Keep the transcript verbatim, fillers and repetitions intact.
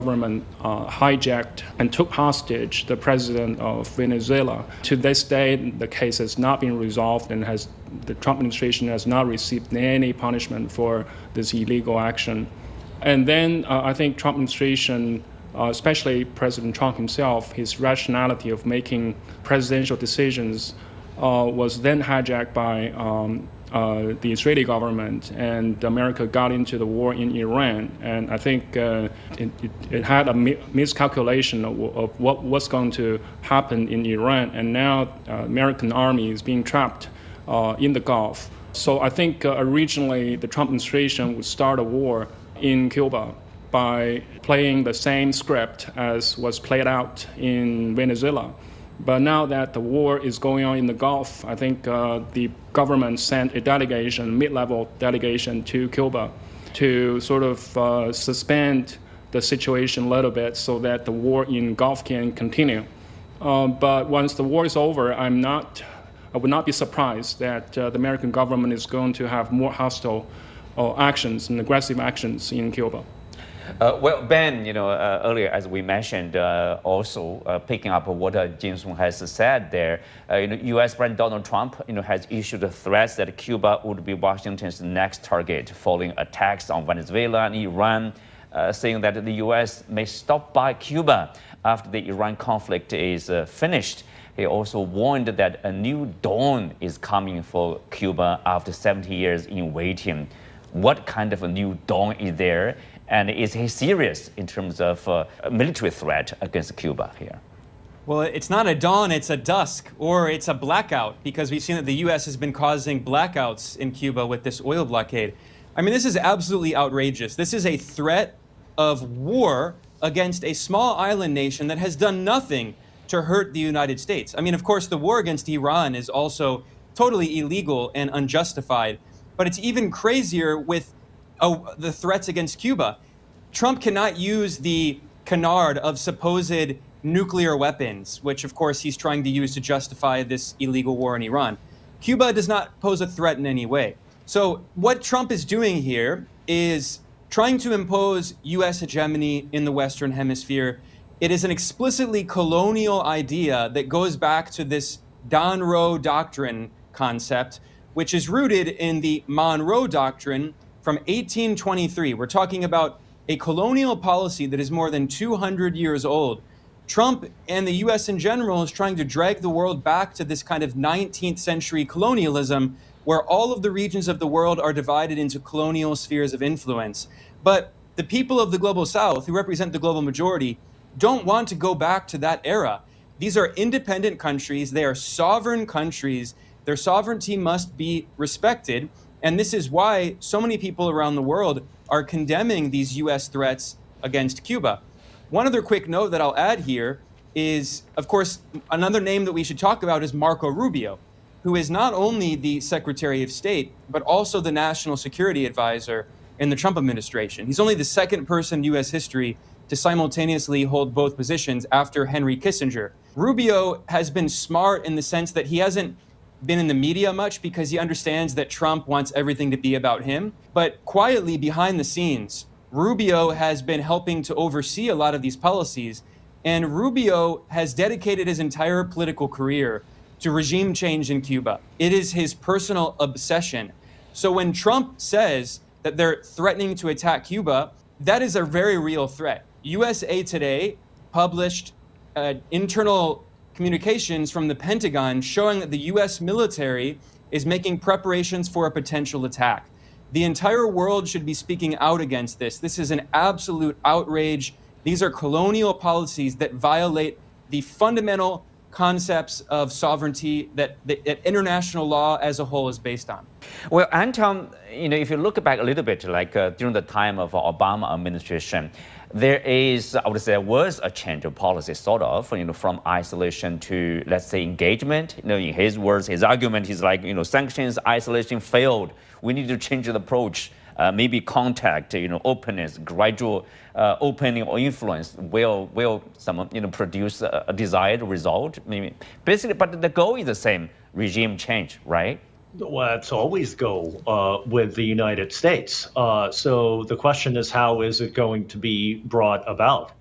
government uh, hijacked and took hostage the president of Venezuela. To this day, the case has not been resolved, and has the Trump administration has not received any punishment for this illegal action. And then uh, I think Trump administration, uh, especially President Trump himself, his rationality of making presidential decisions uh, was then hijacked by um, Uh, the Israeli government, and America got into the war in Iran. And I think uh, it, it, it had a mi- miscalculation of, of what was going to happen in Iran. And now uh, American army is being trapped uh, in the Gulf. So I think uh, originally the Trump administration would start a war in Cuba by playing the same script as was played out in Venezuela. But now that the war is going on in the Gulf, I think uh, the government sent a delegation, mid-level delegation to Cuba to sort of uh, suspend the situation a little bit so that the war in Gulf can continue. Uh, but once the war is over, I'm not, I would not be surprised that uh, the American government is going to have more hostile uh, actions and aggressive actions in Cuba. Uh, well, Ben, you know, uh, earlier, as we mentioned, uh, also uh, picking up what uh, Jin Sung has said there, uh, you know, U S President Donald Trump, you know, has issued threats that Cuba would be Washington's next target following attacks on Venezuela and Iran, uh, saying that the U S may stop by Cuba after the Iran conflict is uh, finished. He also warned that a new dawn is coming for Cuba after seventy years in waiting. What kind of a new dawn is there? And is he serious in terms of uh, a military threat against Cuba here? Well, it's not a dawn, it's a dusk, or it's a blackout, because we've seen that the U S has been causing blackouts in Cuba with this oil blockade. I mean, this is absolutely outrageous. This is a threat of war against a small island nation that has done nothing to hurt the United States. I mean, of course, the war against Iran is also totally illegal and unjustified, but it's even crazier with Oh, the threats against Cuba. Trump cannot use the canard of supposed nuclear weapons, which of course he's trying to use to justify this illegal war in Iran. Cuba does not pose a threat in any way. So what Trump is doing here is trying to impose U S hegemony in the Western Hemisphere. It is an explicitly colonial idea that goes back to this Monroe Doctrine concept, which is rooted in the Monroe Doctrine from eighteen twenty-three. We're talking about a colonial policy that is more than two hundred years old. Trump and the U S in general is trying to drag the world back to this kind of nineteenth century colonialism where all of the regions of the world are divided into colonial spheres of influence. But the people of the global South, who represent the global majority, don't want to go back to that era. These are independent countries. They are sovereign countries. Their sovereignty must be respected. And this is why so many people around the world are condemning these U S threats against Cuba. One other quick note that I'll add here is, of course, another name that we should talk about is Marco Rubio, who is not only the Secretary of State, but also the National Security Advisor in the Trump administration. He's only the second person in U S history to simultaneously hold both positions after Henry Kissinger. Rubio has been smart in the sense that he hasn't been in the media much because he understands that Trump wants everything to be about him. But quietly behind the scenes, Rubio has been helping to oversee a lot of these policies. And Rubio has dedicated his entire political career to regime change in Cuba. It is his personal obsession. So when Trump says that they're threatening to attack Cuba, that is a very real threat. U S A Today published uh, internal communications from the Pentagon showing that the U S military is making preparations for a potential attack. The entire world should be speaking out against this. This is an absolute outrage. These are colonial policies that violate the fundamental concepts of sovereignty that, that, that international law as a whole is based on. Well, Anton, you know, if you look back a little bit, like uh, during the time of Obama administration, there is, I would say, was a change of policy, sort of, you know, from isolation to, let's say, engagement. You know, in his words, his argument is like, you know, sanctions, isolation failed. We need to change the approach. Uh, maybe contact, you know, openness, gradual uh, opening or influence will will some you know produce a, a desired result. Maybe basically, but the goal is the same: regime change, right? Well, it's always go uh, with the United States. Uh, so the question is, how is it going to be brought about?